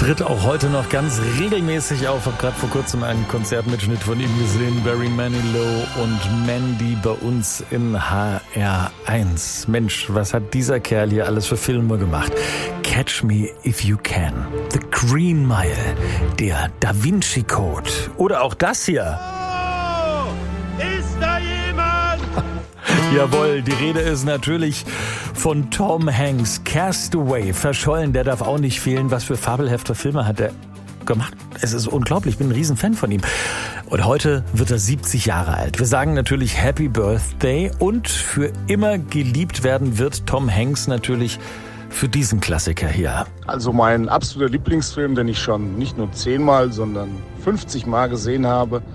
tritt auch heute noch ganz regelmäßig auf. Habe gerade vor kurzem einen Konzertmitschnitt von ihm gesehen. Barry Manilow und Mandy bei uns in HR1. Mensch, was hat dieser Kerl hier alles für Filme gemacht? Catch Me If You Can, The Green Mile, der Da Vinci Code oder auch das hier. Oh, ist da jemand? Jawohl, die Rede ist natürlich von Tom Hanks. Castaway, verschollen, der darf auch nicht fehlen. Was für fabelhafte Filme hat er gemacht? Es ist unglaublich, ich bin ein Riesenfan von ihm. Und heute wird er 70 Jahre alt. Wir sagen natürlich Happy Birthday und für immer geliebt werden wird Tom Hanks natürlich für diesen Klassiker hier. Also mein absoluter Lieblingsfilm, den ich schon nicht nur 10-mal, sondern 50 Mal gesehen habe,